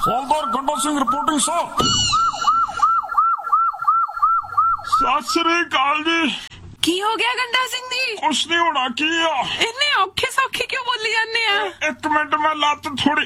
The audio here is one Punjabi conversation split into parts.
ਹੌਲਦਾਰ ਗੰਡਾ ਸਿੰਘ ਰਿਪੋਰਟਿੰਗ ਸਰ। ਸਤਿ ਸ੍ਰੀ ਅਕਾਲ ਜੀ। ਕੀ ਹੋ ਗਿਆ ਗੰਡਾ ਸਿੰਘ ਦੀ? ਕੁਛ ਨਹੀਂ ਹੋਣਾ, ਕੀ ਆ ਇੰਨੇ ਔਖੇ ਸੌਖੇ ਕਿਉਂ ਬੋਲੀ ਜਾਂਦੇ ਆ? ਇੱਕ ਮਿੰਟ, ਮੈਂ ਲੱਤ ਥੋੜੀ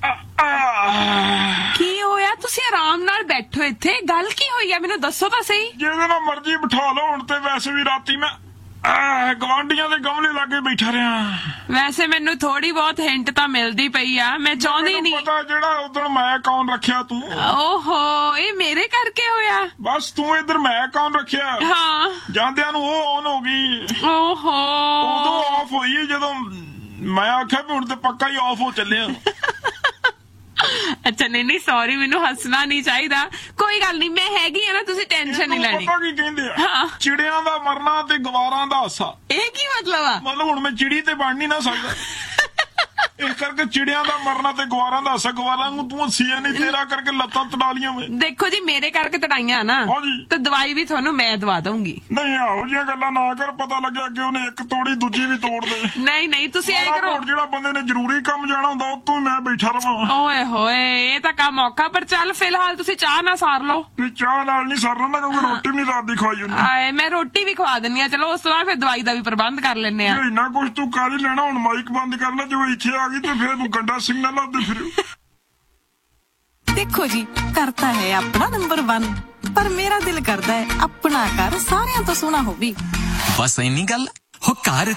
ਕੀ ਹੋਇਆ? ਤੁਸੀਂ ਆਰਾਮ ਨਾਲ ਬੈਠੋ ਇੱਥੇ। ਗੱਲ ਕੀ ਹੋਈ ਆ ਮੈਨੂੰ ਦੱਸੋ ਤਾਂ ਸਹੀ। ਜਿਹਦੇ ਨਾਲ ਮਰਜ਼ੀ ਬਿਠਾ ਲਓ। ਹੁਣ ਤੇ ਵੈਸੇ ਵੀ ਰਾਤੀ ਮੈਂ ਗਵਾਂਢੀਆਂ ਦੇ ਗਮਲੇ ਲਾਗੇ ਬੈਠਾ ਰਿਹਾ। ਵੈਸੇ ਮੈਨੂੰ ਥੋੜੀ ਬਹੁਤ ਹਿੰਟ ਤਾਂ ਮਿਲਦੀ ਪਈ ਆ। ਮੈਂ ਚਾਹੁੰਦੀ ਨਹੀਂ। ਪਤਾ ਜਿਹੜਾ ਉਦੋਂ ਮੈਂ ਕੌਣ ਰੱਖਿਆ ਤੂੰ? ਓਹੋ, ਇਹ ਮੇਰੇ ਕਰਕੇ ਹੋਇਆ। ਬਸ ਤੂੰ ਇੱਧਰ ਮੈਂ ਕੌਣ ਰੱਖਿਆ। ਹਾਂ, ਜਾਂਦਿਆਂ ਨੂੰ ਉਹ ਔਨ ਹੋ ਗਈ। ਓਹੋ, ਉਦੋਂ ਆਫ ਹੋਈ ਜਦੋਂ ਮੈਂ ਆਖਿਆ ਵੀ ਹੁਣ ਤੇ ਪੱਕਾ ਹੀ ਆਫ ਹੋ ਚੱਲਿਆ। ਅੱਛਾ ਨਹੀਂ ਸੌਰੀ, ਮੈਨੂੰ ਹੱਸਣਾ ਨਹੀਂ ਚਾਹੀਦਾ। ਕੋਈ ਗੱਲ ਨਹੀਂ, ਮੈਂ ਹੈਗੀ ਆ ਨਾ, ਤੁਸੀਂ ਟੈਨਸ਼ਨ ਨਹੀਂ ਲੈਣੀ। ਪਤਾ ਕੀ ਕਹਿੰਦੇ ਆ? ਹਾਂ। ਚਿੜਿਆਂ ਦਾ ਮਰਨਾ ਤੇ ਗਵਾਰਾਂ ਦਾ ਹਾਸਾ। ਇਹ ਕੀ ਮਤਲਬ ਆ? ਮਤਲਬ ਹੁਣ ਮੈਂ ਚਿੜੀ ਤੇ ਬਣ ਨਹੀਂ ਨਾ ਸਕਦਾ। ਇਸ ਕਰਕੇ ਚਿੜਿਆਂ ਦਾ ਮਰਨਾ ਤੇ ਗਵਾਰਾਂ ਦਾ ਹਾਸਾ। ਗਵਾਰਾਂ ਨੂੰ ਤੂੰ ਹੱਸੀਆ ਨਹੀਂ, ਤੇਰਾ ਕਰਕੇ ਲੱਤਾਂ ਤੜਾ ਲੀਆਂ ਵੇ। ਦੇਖੋ ਜੀ, ਮੇਰੇ ਕਰਕੇ ਤੜਾਈਆਂ ਨਾ, ਹਾਂਜੀ। ਤੇ ਦਵਾਈ ਵੀ ਤੁਹਾਨੂੰ ਮੈਂ ਦਵਾ ਦਊਂਗੀ। ਨਹੀਂ ਇਹੋ ਜਿਹੀਆਂ ਗੱਲਾਂ ਨਾ ਕਰ। ਪਤਾ ਲੱਗਿਆ ਕਿ ਉਹਨੇ ਇੱਕ ਤੋੜੀ ਦੂਜੀ ਵੀ ਤੋੜ ਦੇ। ਨਹੀਂ ਤੁਸੀਂ ਐ ਕਰੋ। ਜਿਹੜਾ ਬੰਦੇ ਨੇ ਜ਼ਰੂਰੀ ਕੰਮ ਜਾਣਾ ਹੁੰਦਾ ਉਹ ਤੋਂ ਮੈਂ ਬੈਠਾ ਰਵਾਂ। ਓਏ ਹੋਏ, ਇਹ ਤਾਂ ਕੰਮ ਔਖਾ। ਪਰ ਚੱਲ ਫਿਲਹਾਲ ਤੁਸੀਂ ਚਾਹ ਨਾ ਸਾਰ ਲਓ। ਵੀ ਚਾਹ ਨਾਲ ਨਹੀਂ ਸਰਨਾ ਨਾ, ਕਿਉਂਕਿ ਰੋਟੀ ਨਹੀਂ ਰਾਤ ਦੀ ਖਵਾਈ ਉਹਨੇ। ਆਏ, ਮੈਂ ਰੋਟੀ ਵੀ ਖਵਾ ਦਿੰਨੀ ਆ। ਚਲੋ ਉਸ ਤੋਂ ਬਾਅਦ ਫਿਰ ਦਵਾਈ ਦਾ ਵੀ ਪ੍ਰਬੰਧ ਕਰ ਲੈਨੇ ਆ। ਇੰਨਾ ਕੁਛ ਤੂੰ ਕਰ ਹੀ ਲੈਣਾ। ਹੁਣ ਮਾਈਕ ਬੰਦ ਕਰ ਲੈ। ਜੋ ਇੱਥੇ ਆ ਗਈ ਤੇ ਫਿਰ ਤੂੰ ਗੰਡਾ ਸਿੰਘ ਨਾਲ ਲੱਭਦੇ ਫਿਰਿਓ। ਦੇਖੋ ਜੀ, ਕਰਤਾ ਹੈ ਆਪਣਾ ਨੰਬਰ 1, ਪਰ ਮੇਰਾ ਦਿਲ ਕਰਦਾ ਹੈ ਆਪਣਾ ਘਰ ਸਾਰਿਆਂ ਤੋਂ ਸੋਹਣਾ ਹੋਵੇ। ਬਸ ਇੰਨੀ ਗੱਲ ਹੋ। ਘਰ